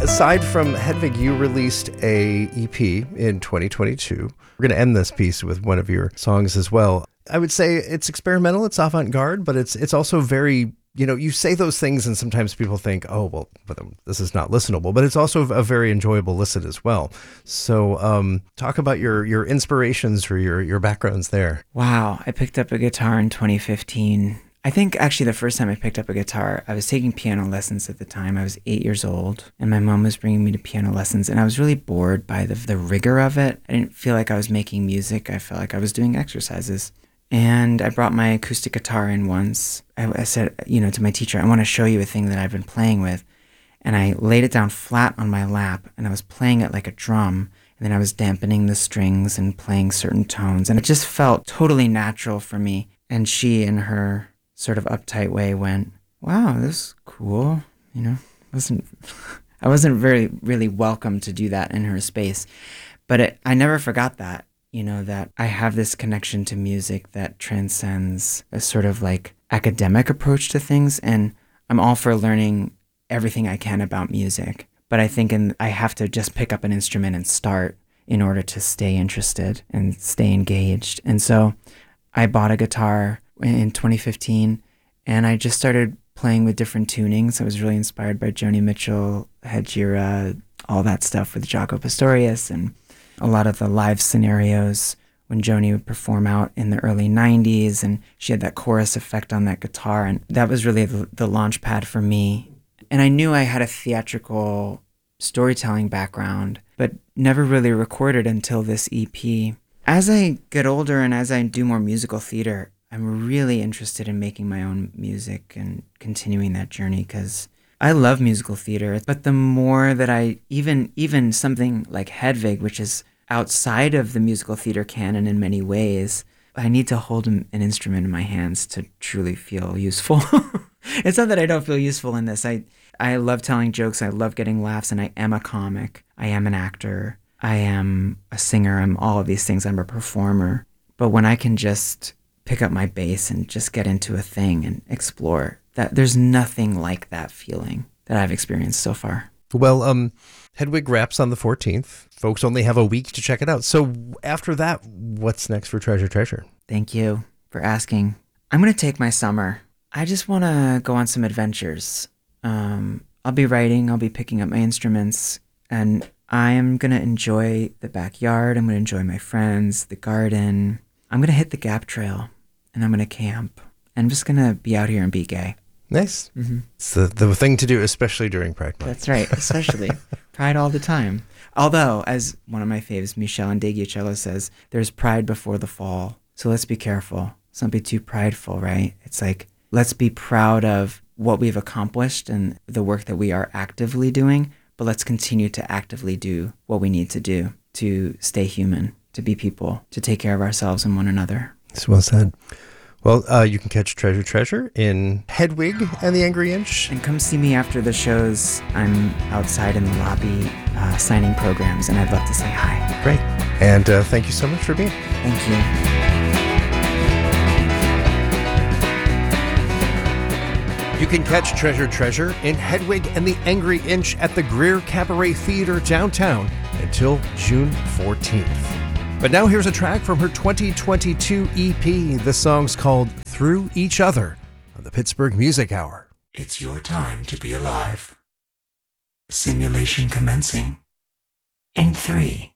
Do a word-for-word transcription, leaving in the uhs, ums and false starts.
Aside from Hedwig, you released a E P in twenty twenty-two. We're going to end this piece with one of your songs as well. I would say it's experimental, it's avant-garde, but it's it's also very, you know, you say those things and sometimes people think, oh, well, but this is not listenable, but it's also a very enjoyable listen as well. So um, talk about your your inspirations or your, your backgrounds there. Wow, I picked up a guitar in twenty fifteen. I think actually the first time I picked up a guitar, I was taking piano lessons at the time. I was eight years old and my mom was bringing me to piano lessons and I was really bored by the, the rigor of it. I didn't feel like I was making music. I felt like I was doing exercises. And I brought my acoustic guitar in once. I, I said, you know, to my teacher, I want to show you a thing that I've been playing with. And I laid it down flat on my lap and I was playing it like a drum. And then I was dampening the strings and playing certain tones. And it just felt totally natural for me. And she, in her sort of uptight way, went, wow, this is cool. You know, wasn't I wasn't very really welcome to do that in her space. But it, I never forgot that. You know, that I have this connection to music that transcends a sort of like academic approach to things. And I'm all for learning everything I can about music. But I think in, I have to just pick up an instrument and start in order to stay interested and stay engaged. And so I bought a guitar in twenty fifteen and I just started playing with different tunings. I was really inspired by Joni Mitchell, Hedjira, all that stuff with Jaco Pastorius and a lot of the live scenarios when Joni would perform out in the early nineties and she had that chorus effect on that guitar. And that was really the, the launch pad for me. And I knew I had a theatrical storytelling background, but never really recorded until this E P. As I get older and as I do more musical theater, I'm really interested in making my own music and continuing that journey because I love musical theater, but the more that I, even even something like Hedwig, which is outside of the musical theater canon in many ways, I need to hold an instrument in my hands to truly feel useful. It's not that I don't feel useful in this. I, I love telling jokes, I love getting laughs, and I am a comic. I am an actor. I am a singer. I'm all of these things. I'm a performer. But when I can just pick up my bass and just get into a thing and explore, that there's nothing like that feeling that I've experienced so far. Well, um, Hedwig wraps on the fourteenth. Folks only have a week to check it out. So after that, what's next for Treasure Treasure? Thank you for asking. I'm going to take my summer. I just want to go on some adventures. Um, I'll be writing. I'll be picking up my instruments. And I am going to enjoy the backyard. I'm going to enjoy my friends, the garden. I'm going to hit the Gap Trail and I'm going to camp. I'm just going to be out here and be gay. Nice. Mm-hmm. It's the, the thing to do, especially during Pride Month. That's right, especially. Pride all the time. Although, as one of my faves, Michel Ndegeocello, says, there's pride before the fall. So let's be careful. Let's not be too prideful, right? It's like, let's be proud of what we've accomplished and the work that we are actively doing, but let's continue to actively do what we need to do to stay human, to be people, to take care of ourselves and one another. It's well said. Well, uh, you can catch Treasure Treasure in Hedwig and the Angry Inch. And come see me after the shows. I'm outside in the lobby uh, signing programs, and I'd love to say hi. Great. And uh, thank you so much for being here. Thank you. You can catch Treasure Treasure in Hedwig and the Angry Inch at the Greer Cabaret Theater downtown until June fourteenth. But now here's a track from her twenty twenty-two E P. The song's called Through Each Other on the Pittsburgh Music Hour. It's your time to be alive. Simulation commencing in three,